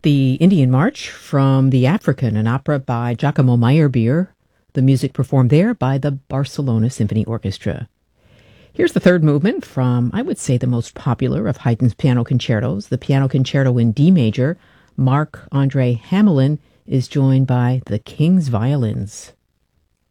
The Indian March from The African, an opera by Giacomo Meyerbeer. The music performed there by the Barcelona Symphony Orchestra. Here's the third movement from, I would say, the most popular of Haydn's piano concertos, the Piano Concerto in D major. Marc-André Hamelin is joined by the King's Violins.